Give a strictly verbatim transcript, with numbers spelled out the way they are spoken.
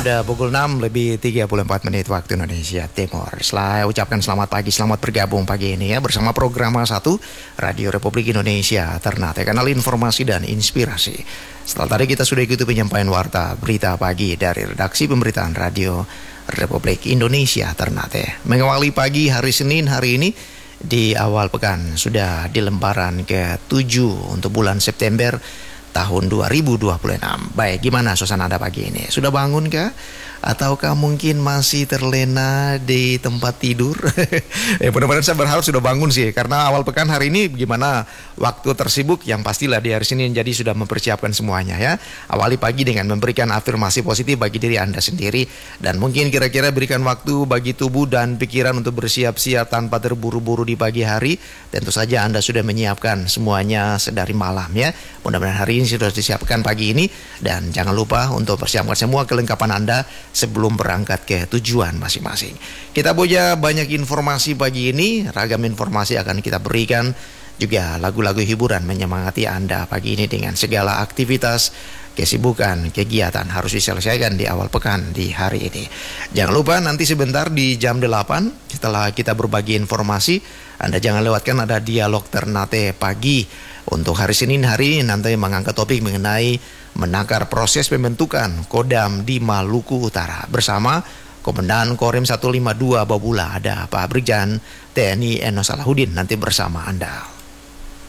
Pada pukul enam lebih tiga puluh empat menit waktu Indonesia Timur. Saya ucapkan selamat pagi, selamat bergabung pagi ini ya bersama program satu Radio Republik Indonesia Ternate, kanal informasi dan inspirasi. Setelah tadi kita sudah ikuti penyampaian warta berita pagi dari redaksi pemberitaan Radio Republik Indonesia Ternate. Mengawali pagi hari Senin hari ini di awal pekan sudah di lembaran ke tujuh untuk bulan September tahun dua ribu dua puluh enam. Baik, gimana suasana Anda pagi ini? Sudah bangun kah? Ataukah mungkin masih terlena di tempat tidur? Ya, mudah-mudahan saya berharap sudah bangun sih. Karena awal pekan hari ini gimana waktu tersibuk, yang pastilah di hari Senin, jadi sudah mempersiapkan semuanya ya. Awali pagi dengan memberikan afirmasi positif bagi diri Anda sendiri. Dan mungkin kira-kira berikan waktu bagi tubuh dan pikiran untuk bersiap-siap tanpa terburu-buru di pagi hari. Tentu saja Anda sudah menyiapkan semuanya sedari malam ya. Mudah-mudahan hari ini sudah disiapkan pagi ini. Dan jangan lupa untuk persiapkan semua kelengkapan Anda sebelum berangkat ke tujuan masing-masing. Kita punya banyak informasi pagi ini, ragam informasi akan kita berikan, juga lagu-lagu hiburan menyemangati Anda pagi ini dengan segala aktivitas, kesibukan, kegiatan harus diselesaikan di awal pekan di hari ini. Jangan lupa nanti sebentar di jam delapan setelah kita berbagi informasi, Anda jangan lewatkan ada dialog Ternate pagi. Untuk hari Senin hari ini nanti mengangkat topik mengenai menakar proses pembentukan Kodam di Maluku Utara bersama Komandan Korem seratus lima puluh dua Babula, ada Pak Brigjen T N I Eno Salahuddin nanti bersama Anda.